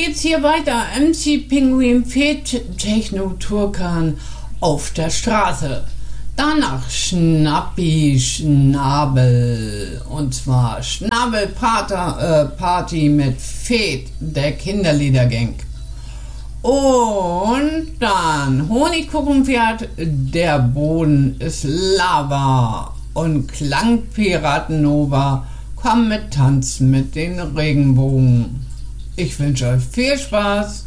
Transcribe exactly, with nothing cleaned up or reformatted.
geht's hier weiter. M C Pinguin Fed Techno Turkan auf der Straße. Danach Schnappi Schnabel. Und zwar Schnabelparty mit Fed, der Kinderliedergang. Und dann Honigkuchenpferd, der Boden ist Lava. Und Klangpiraten Nova kommen mit Tanzen mit den Regenbogen. Ich wünsche euch viel Spaß.